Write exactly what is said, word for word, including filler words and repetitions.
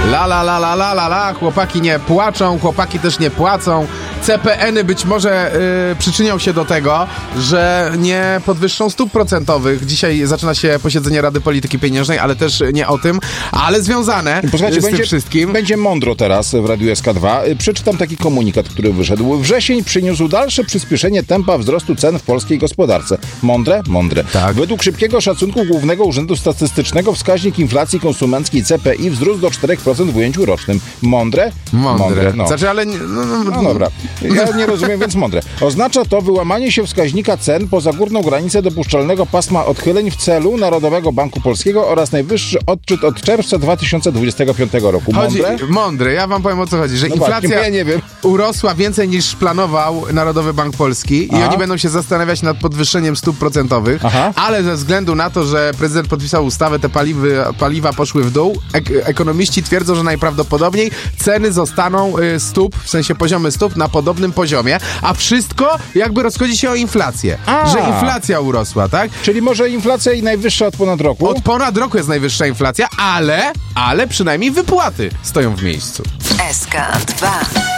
La la la la la la la, chłopaki nie płaczą, chłopaki też nie płacą. C P N-y być może y, przyczynią się do tego, że nie podwyższą stóp procentowych. Dzisiaj zaczyna się posiedzenie Rady Polityki Pieniężnej, ale też nie o tym, ale związane Posłuchajcie, z będzie, tym wszystkim. Będzie mądro teraz w Radiu S K dwa. Przeczytam taki komunikat, który wyszedł. Wrzesień przyniósł dalsze przyspieszenie tempa wzrostu cen w polskiej gospodarce. Mądre? Mądre. Tak. Według szybkiego szacunku Głównego Urzędu Statystycznego wskaźnik inflacji konsumenckiej C P I wzrósł do cztery procent w ujęciu rocznym. Mądre? Mądre. no. Znaczy, ale... nie- No, no, No dobra, ja nie rozumiem, więc mądre. Oznacza to wyłamanie się wskaźnika cen poza górną granicę dopuszczalnego pasma odchyleń w celu Narodowego Banku Polskiego oraz najwyższy odczyt od czerwca dwa tysiące dwudziestego piątego roku. Chodzi, Mądre? mądre, ja wam powiem, o co chodzi, że No inflacja właśnie, ja nie wiem. urosła więcej niż planował Narodowy Bank Polski i Aha. oni będą się zastanawiać nad podwyższeniem stóp procentowych, Aha. ale ze względu na to, że prezydent podpisał ustawę, te paliwy, paliwa poszły w dół, ek- ekonomiści twierdzą, że najprawdopodobniej ceny zostaną y, stóp, w sensie poziomy stóp na podobnym poziomie, a wszystko jakby rozchodzi się o inflację, A. że inflacja urosła, tak? Czyli może inflacja i najwyższa od ponad roku? Od ponad roku jest najwyższa inflacja, ale, ale przynajmniej wypłaty stoją w miejscu. S K dwa.